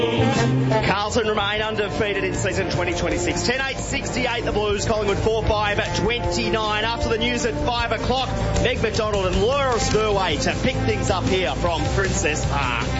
Carlton remain undefeated in season 2026. 10-8-68 the Blues. Collingwood 4-5 at 29. After the news at 5 o'clock, Meg McDonald and Laura Spurway to pick things up here from Princess Park.